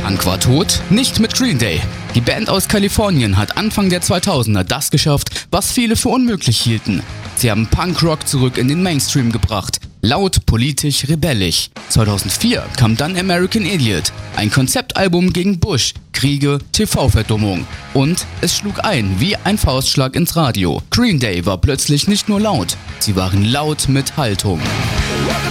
Punk war tot? Nicht mit Green Day. Die Band aus Kalifornien hat Anfang der 2000er das geschafft, was viele für unmöglich hielten. Sie haben Punkrock zurück in den Mainstream gebracht. Laut, politisch, rebellisch. 2004 kam dann American Idiot, ein Konzeptalbum gegen Bush, Kriege, TV-Verdummung. Und es schlug ein wie ein Faustschlag ins Radio. Green Day war plötzlich nicht nur laut, sie waren laut mit Haltung.